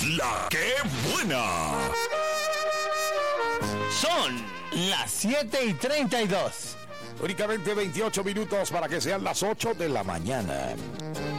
La que buena. Son las 7:32. Únicamente 28 minutos para que sean las 8 de la mañana.